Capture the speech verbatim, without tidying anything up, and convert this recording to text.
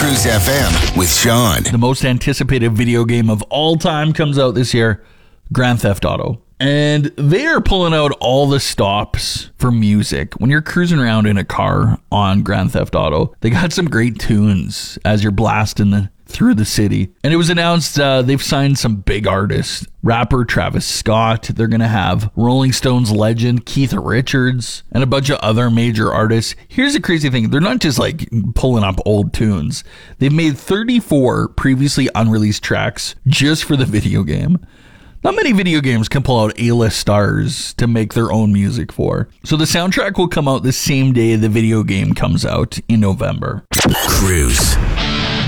Cruise F M with Sean. The most anticipated video game of all time comes out this year, Grand Theft Auto. And they are pulling out all the stops for music. When you're cruising around in a car on Grand Theft Auto, they got some great tunes as you're blasting the, through the city. And it was announced uh, they've signed some big artists. Rapper Travis Scott. They're going to have Rolling Stones legend Keith Richards and a bunch of other major artists. Here's the crazy thing. They're not just like pulling up old tunes. They've made thirty-four previously unreleased tracks just for the video game. Not many video games can pull out A-list stars to make their own music for. So the soundtrack will come out the same day the video game comes out in November. Cruise.